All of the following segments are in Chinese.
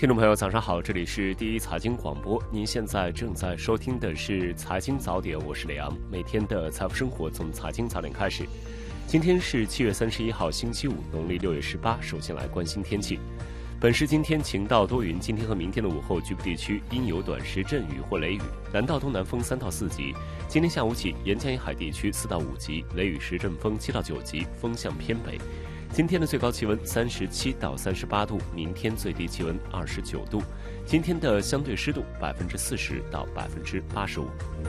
听众朋友，早上好，这里是第一财经广播，您现在正在收听的是财经早点，我是李昂。每天的财富生活从财经早点开始。今天是7月31号，星期五，农历6月18。首先来关心天气。本市今天晴到多云，今天和明天的午后局部地区阴有短时阵雨或雷雨，南到东南风3到4级。今天下午起，沿江沿海地区4到5级，雷雨时阵风7到9级，风向偏北。今天的最高气温37到38度，明天最低气温29度。今天的相对湿度40%到85%。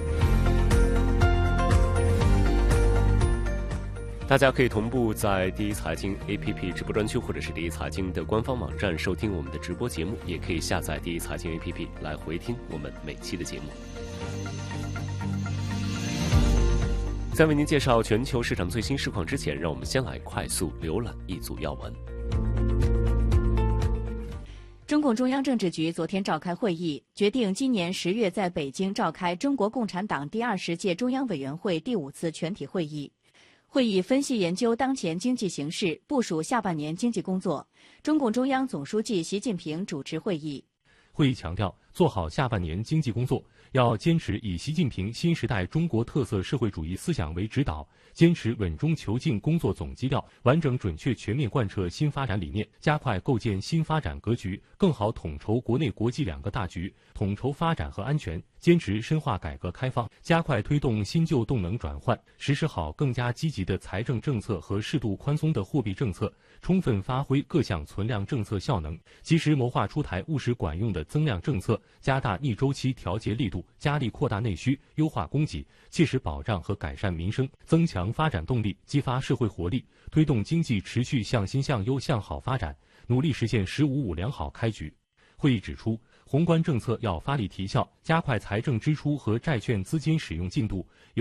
大家可以同步在第一财经 APP 直播专区或者是第一财经的官方网站收听我们的直播节目，也可以下载第一财经 APP 来回听我们每期的节目。在为您介绍全球市场最新市况之前，让我们先来快速浏览一组要闻。 中共中央政治局昨天召开会议，决定今年10月在北京召开中国共产党第20届中央委员会第5次全体会议。会议分析研究当前经济形势，部署下半年经济工作。中共中央总书记习近平主持会议。 会议强调，做好下半年经济工作，要坚持以习近平新时代中国特色社会主义思想为指导，坚持稳中求进工作总基调，完整准确全面贯彻新发展理念，加快构建新发展格局，更好统筹国内国际2个大局，统筹发展和安全，坚持深化改革开放，加快推动新旧动能转换，实施好更加积极的财政政策和适度宽松的货币政策，充分发挥各项存量政策效能，及时谋划出台务实管用的增量政策，加大逆周期调节力度，加力扩大内需，优化供给，切实保障和改善民生，增强发展动力，激发社会活力，推动经济持续向新向优向好发展，努力实现“15五”良好开局。会议指出，宏观政策要发力提效，加快财政支出和债券资金使用进度，